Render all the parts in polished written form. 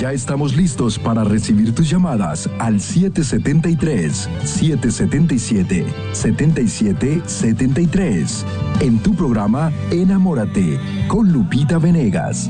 Ya estamos listos para recibir tus llamadas al 773-777-7773 en tu programa Enamórate con Lupita Venegas.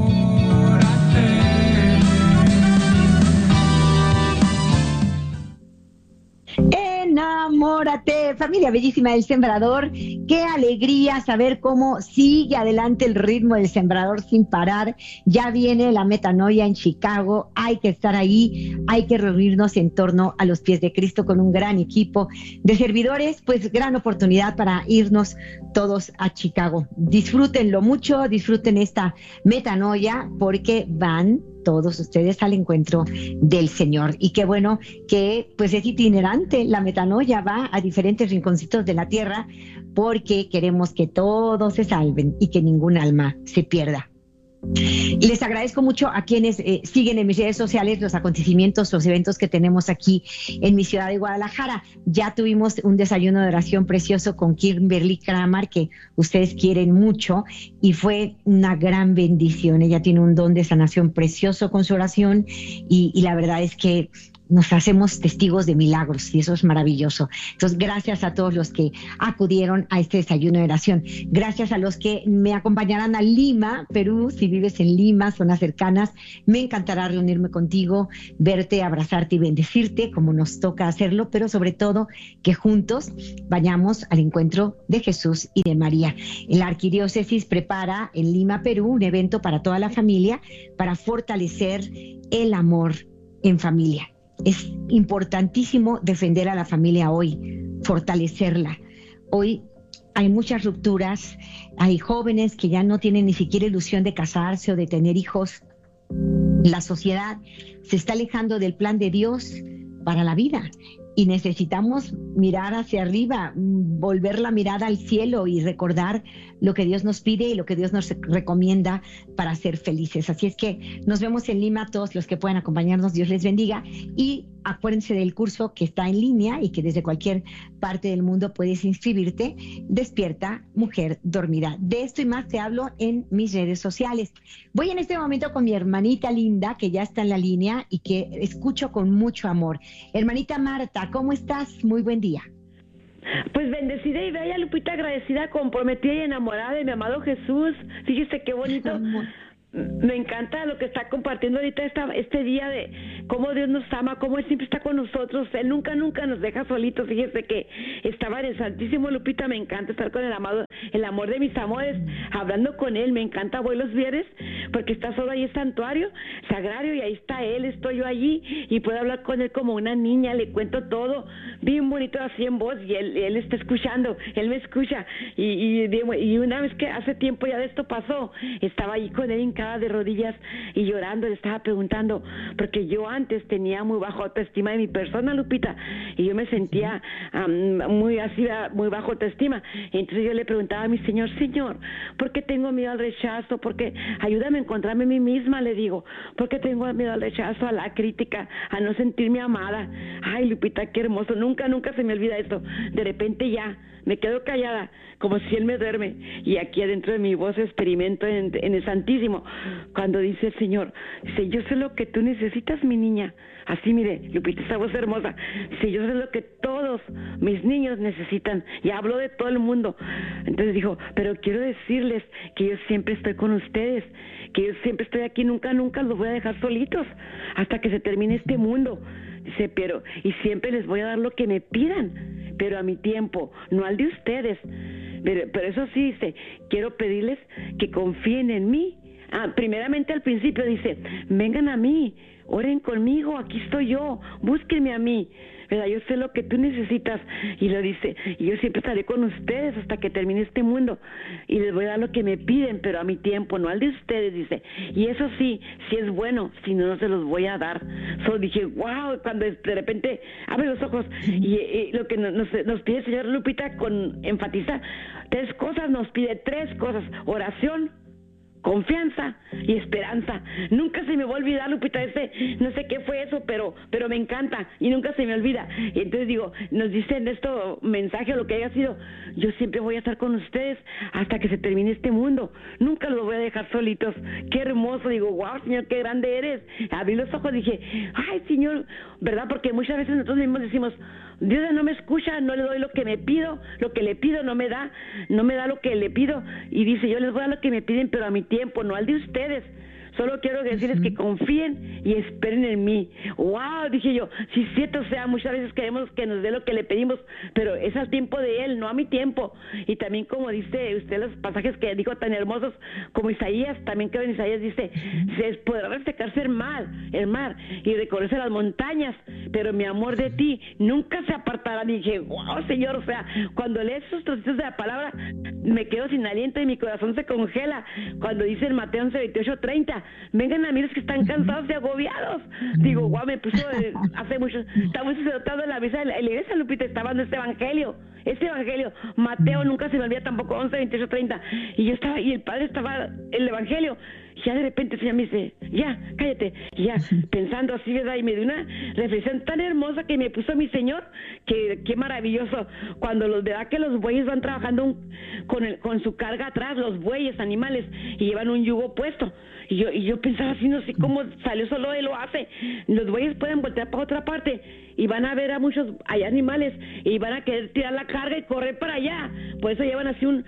Enamórate, familia bellísima del Sembrador. Qué alegría saber cómo sigue adelante el ritmo del Sembrador sin parar. Ya viene la metanoia en Chicago. Hay que estar ahí, hay que reunirnos en torno a los pies de Cristo con un gran equipo de servidores. Pues gran oportunidad para irnos todos a Chicago. Disfrútenlo mucho, disfruten esta metanoia porque van todos ustedes al encuentro del Señor. Y qué bueno que pues es itinerante, la metanoia va a diferentes rinconcitos de la tierra porque queremos que todos se salven y que ningún alma se pierda. Les agradezco mucho a quienes siguen en mis redes sociales los acontecimientos, los eventos que tenemos aquí en mi ciudad de Guadalajara. Ya tuvimos un desayuno de oración precioso con Kimberly Kramer, que ustedes quieren mucho, y fue una gran bendición. Ella tiene un don de sanación precioso con su oración y la verdad es que nos hacemos testigos de milagros y eso es maravilloso. Entonces, gracias a todos los que acudieron a este desayuno de oración. Gracias a los que me acompañarán a Lima, Perú. Si vives en Lima, zonas cercanas, me encantará reunirme contigo, verte, abrazarte y bendecirte como nos toca hacerlo, pero sobre todo que juntos vayamos al encuentro de Jesús y de María. La Arquidiócesis prepara en Lima, Perú, un evento para toda la familia para fortalecer el amor en familia. Es importantísimo defender a la familia hoy, fortalecerla. Hoy hay muchas rupturas, hay jóvenes que ya no tienen ni siquiera ilusión de casarse o de tener hijos. La sociedad se está alejando del plan de Dios para la vida y necesitamos mirar hacia arriba, volver la mirada al cielo y recordar lo que Dios nos pide y lo que Dios nos recomienda para ser felices. Así es que nos vemos en Lima, todos los que puedan acompañarnos, Dios les bendiga, y acuérdense del curso que está en línea y que desde cualquier parte del mundo puedes inscribirte, Despierta Mujer Dormida. De esto y más te hablo en mis redes sociales. Voy en este momento con mi hermanita linda, que ya está en la línea y que escucho con mucho amor. Hermanita Marta, ¿cómo estás? Muy buen día. Pues bendecida y bella, Lupita, agradecida, comprometida y enamorada de mi amado Jesús. Fíjese qué bonito. Me encanta lo que está compartiendo ahorita este día de cómo Dios nos ama, cómo Él siempre está con nosotros. Él nunca nos deja solitos. Fíjese que estaba en el Santísimo, Lupita, me encanta estar con el amado, el amor de mis amores, hablando con Él. Me encanta, voy los viernes porque está solo ahí el santuario sagrario y ahí está Él, estoy yo allí y puedo hablar con Él como una niña, le cuento todo bien bonito así en voz y él está escuchando, Él me escucha y una vez que hace tiempo ya de esto pasó, estaba ahí con Él hincada de rodillas y llorando, le estaba preguntando, porque yo antes tenía muy baja autoestima de mi persona, Lupita, y yo me sentía muy bajo autoestima. Entonces yo le preguntaba a mi Señor, ¿por qué tengo miedo al rechazo? Porque ayúdame a encontrarme a mí misma, le digo, porque tengo miedo al rechazo, a la crítica, a no sentirme amada. Ay, Lupita, qué hermoso, nunca se me olvida esto. De repente ya me quedo callada, como si Él me duerme, y aquí adentro de mi voz experimento en el Santísimo, cuando dice el Señor, dice, yo sé lo que tú necesitas, mi niña. Así, mire, Lupita, esa voz hermosa. Dice, yo sé lo que todos mis niños necesitan. Y hablo de todo el mundo. Entonces dijo, pero quiero decirles que yo siempre estoy con ustedes, que yo siempre estoy aquí, nunca los voy a dejar solitos hasta que se termine este mundo. Dice, y siempre les voy a dar lo que me pidan, pero a mi tiempo, no al de ustedes. Pero eso sí, dice, quiero pedirles que confíen en mí. Primeramente al principio dice, vengan a mí, oren conmigo, aquí estoy yo, búsquenme a mí, ¿verdad? Yo sé lo que tú necesitas, y lo dice, y yo siempre estaré con ustedes hasta que termine este mundo, y les voy a dar lo que me piden, pero a mi tiempo, no al de ustedes, dice, y eso sí, si es bueno, si no, no se los voy a dar. Solo dije, wow, cuando de repente abre los ojos, y lo que nos pide el Señor, Lupita, enfatiza, nos pide tres cosas, oración, confianza y esperanza. Nunca se me va a olvidar, Lupita, no sé qué fue eso, pero me encanta y nunca se me olvida. Y entonces digo, nos dicen esto, mensaje o lo que haya sido, yo siempre voy a estar con ustedes hasta que se termine este mundo. Nunca los voy a dejar solitos. Qué hermoso. Digo, wow, Señor, qué grande eres. Abrí los ojos y dije, ay, Señor, ¿verdad? Porque muchas veces nosotros mismos decimos, Dios no me escucha, no le doy lo que me pido, lo que le pido no me da lo que le pido. Y dice, yo les voy a dar lo que me piden, pero a mi tiempo, no al de ustedes. Solo quiero decirles que confíen y esperen en mí. ¡Wow! Dije yo, sí es cierto, o sea, muchas veces queremos que nos dé lo que le pedimos, pero es al tiempo de Él, no a mi tiempo. Y también como dice usted los pasajes que dijo tan hermosos, como Isaías, también creo en Isaías dice, se podrá resecarse el mar y recorrerse las montañas, pero mi amor de ti nunca se apartará. Y dije, ¡wow, Señor! O sea, cuando lees esos trocitos de la palabra, me quedo sin aliento y mi corazón se congela. Cuando dice en Mateo 11:28-30, vengan a mí los que están cansados y agobiados. Digo, guau, me puso hace mucho, estamos disfrutando de la misa de la iglesia, Lupita, estaba dando este evangelio, Mateo, nunca se me olvida tampoco, 11:28-30, y yo estaba, y el padre estaba en el evangelio, y ya de repente el Señor me dice, ya, cállate, y ya, pensando así, ¿verdad? Y me dio una reflexión tan hermosa que me puso mi Señor, que qué maravilloso, cuando verdad que los bueyes van trabajando con su carga atrás, los bueyes, animales, y llevan un yugo puesto. Y yo pensaba así, no sé cómo salió, solo Él lo hace. Los bueyes pueden voltear para otra parte y van a ver a muchos allá animales y van a querer tirar la carga y correr para allá. Por eso llevan así un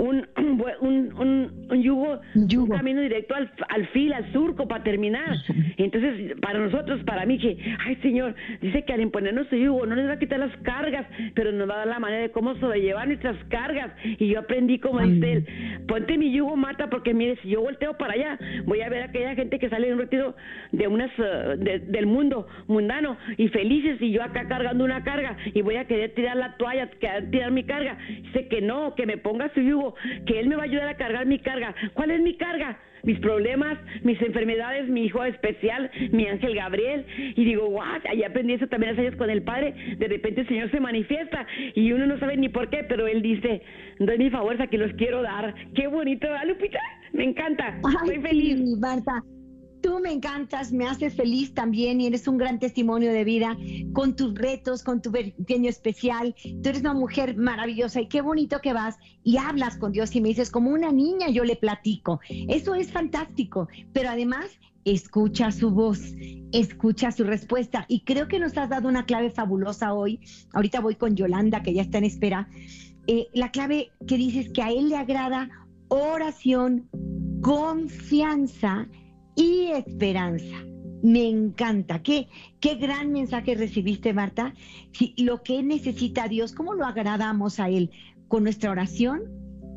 yugo, un camino directo al fil, al surco para terminar. Entonces, para nosotros, para mí, que, ay, Señor, dice que al imponernos su yugo no nos va a quitar las cargas, pero nos va a dar la manera de cómo sobrellevar nuestras cargas. Y yo aprendí, como dice Él, ponte mi yugo, Marta, porque mire, si yo volteo para allá, voy a ver a aquella gente que sale de un retiro de del mundo mundano y felices, y yo acá cargando una carga y voy a querer tirar la toalla, tirar mi carga. Dice que no, que me ponga su yugo, que Él me va a ayudar a cargar mi carga. ¿Cuál es mi carga? Mis problemas, mis enfermedades, mi hijo especial, mi ángel Gabriel. Y digo, guau, ahí aprendí eso también hace años con el Padre. De repente el Señor se manifiesta y uno no sabe ni por qué, pero Él dice, doy mi favor, aquí los quiero dar. Qué bonito, ¿verdad, Lupita? Me encanta, estoy feliz. Sí, Marta, tú me encantas, me haces feliz también y eres un gran testimonio de vida con tus retos, con tu pequeño especial. Tú eres una mujer maravillosa y qué bonito que vas y hablas con Dios y me dices, como una niña yo le platico. Eso es fantástico, pero además escucha su voz, escucha su respuesta y creo que nos has dado una clave fabulosa hoy. Ahorita voy con Yolanda, que ya está en espera. La clave que dices que a Él le agrada oración, confianza y esperanza. Me encanta. Qué gran mensaje recibiste, Marta. Sí, lo que necesita Dios, ¿cómo lo agradamos a Él? Con nuestra oración,